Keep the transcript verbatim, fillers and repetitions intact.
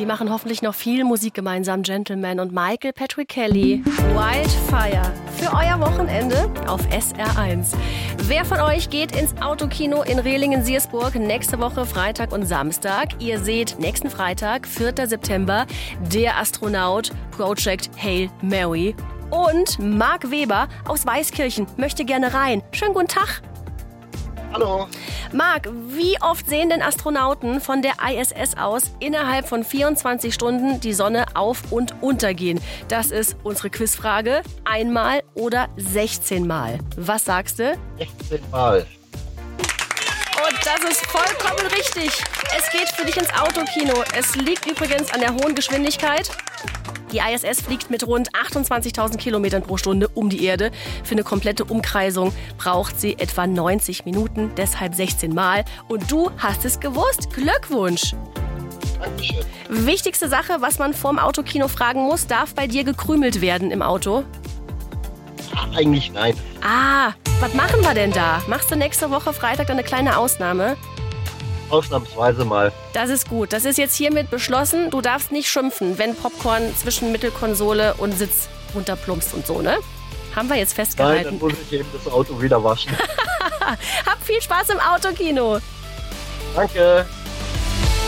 die machen hoffentlich noch viel Musik gemeinsam. Gentleman und Michael Patrick Kelly. Wildfire. Für euer Wochenende auf S R eins. Wer von euch geht ins Autokino in Rehlingen-Siersburg nächste Woche Freitag und Samstag? Ihr seht nächsten Freitag, vierter September, Der Astronaut, Project Hail Mary. Und Marc Weber aus Weißkirchen möchte gerne rein. Schönen guten Tag. Hallo. Marc, wie oft sehen denn Astronauten von der I S S aus innerhalb von vierundzwanzig Stunden die Sonne auf- und untergehen? Das ist unsere Quizfrage. Einmal oder sechzehn Mal? Was sagst du? sechzehn Mal. Und das ist vollkommen richtig. Es geht für dich ins Autokino. Es liegt übrigens an der hohen Geschwindigkeit. Die I S S fliegt mit rund achtundzwanzigtausend Kilometern pro Stunde um die Erde. Für eine komplette Umkreisung braucht sie etwa neunzig Minuten, deshalb sechzehn Mal. Und du hast es gewusst. Glückwunsch! Dankeschön. Wichtigste Sache, was man vorm Autokino fragen muss, darf bei dir gekrümelt werden im Auto? Ach, eigentlich nein. Ah, was machen wir denn da? Machst du nächste Woche Freitag dann eine kleine Ausnahme? Ausnahmsweise mal. Das ist gut. Das ist jetzt hiermit beschlossen. Du darfst nicht schimpfen, wenn Popcorn zwischen Mittelkonsole und Sitz runterplumpst und so, ne? Haben wir jetzt Nein, festgehalten. dann muss ich eben das Auto wieder waschen. Hab viel Spaß im Autokino. Danke.